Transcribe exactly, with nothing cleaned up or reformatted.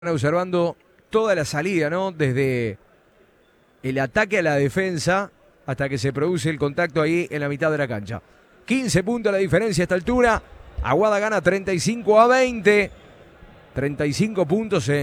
Observando toda la salida, ¿no? Desde el ataque a la defensa hasta que se produce el contacto ahí en la mitad de la cancha. quince puntos la diferencia a esta altura. Aguada gana treinta y cinco a veinte. treinta y cinco puntos en